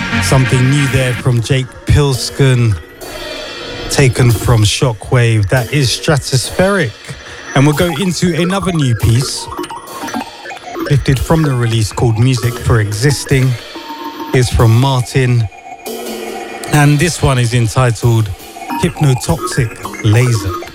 Something new there from Jake Pilsken, taken from Shockwave. That is Stratospheric. And we'll go into another new piece, lifted from the release called Music for Existing. It's from Martin. And this one is entitled Hypnotoxic Laser.